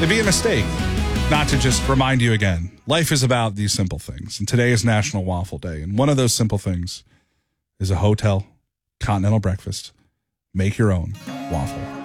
It'd be a mistake not to just remind you again. Life is about these simple things. And today is National Waffle Day. And one of those simple things is a hotel continental breakfast. Make your own waffle.